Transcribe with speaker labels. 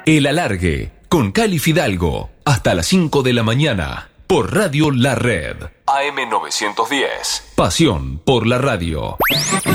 Speaker 1: El Alargue, con Cali Fidalgo, hasta las 5 de la mañana, por Radio La Red. AM 910. Pasión por la radio.